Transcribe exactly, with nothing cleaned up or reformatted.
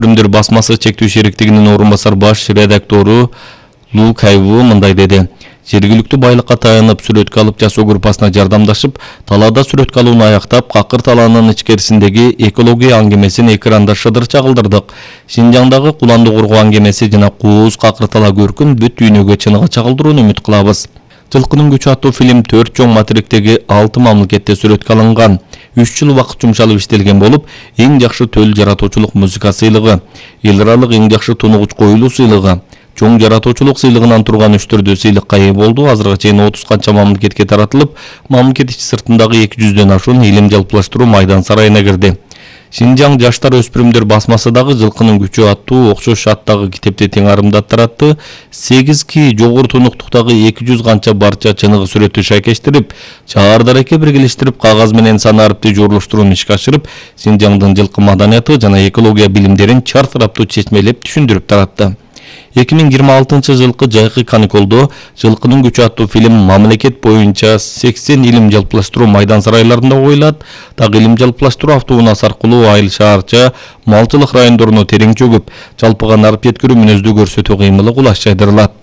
Өспүрүмдөр басмасы чектүү шериктигинин орун басар баш редактору Лу Кайву мындай деди. Жергиликтүү байлыкка таянып сүрөткө алып жасоо группасына жардамдашып, талаада сүрөткө алууну аяктап, какыр талаанын ичкерисиндеги экология аңгемесин экранда шыдыр чагылдырдык. Шинжаңдагы куланды коргоо аңгемеси жана кууз какыр тала көркүн бүт дүйнөгө чыныгы чагылдырууну үмүт кылабыз. Жылкынын күчү аттуу фильм төрт чоң материктеги алты мамлекетте сүрөткө алынган. үч жыл убакыт жумшалып иштелген болуп, эң жакшы төл жаратуучулук музыка сыйлыгы, эл аралык эң жакшы тунугуч коюлуу сыйлыгы, чоң жаратуучулук сыйлыгынан турган үч түрдүү сыйлыкка ээ болду. Азырга чейин отуз канча мамлекетке таратылып, мамлекет ичи сыртындагы эки жүздөн ашуун илим жалпылаштыруу майдан сарайына кирди. Шинжаң жаштар өспүрүмдөр басмасы дагы жылкынын күчү аттуу окшош аттагы китепти тең арымдат таратты. сегиз ки жогору тунуктуктагы эки жүз канча барча чыныгы сүрөттү шайкештирип, чаар дарекке биргелештирип, кагаз менен сан арыпты жорулуштурууну ишке ашырып, Шинжаңдын жылкы маданияты жана экология билимдерин чар тараптуу чечмелеп түшүндүрүп таратты. эки миң жыйырма алтынчы жылкы жайкы каникулдо жылкынын күчү аттуу фильм мамлекет боюнча сексен илим жалпылаштыруу майдан сарайларында коюлат. Так илим жалпылаштыруу автоунаас аркылуу айыл шаарча малчылык райондоруна терең чөгүп, жалпыга нарып жеткирүү мүнөздүү көрсөтүү кыймылы кулаш жайдырылат.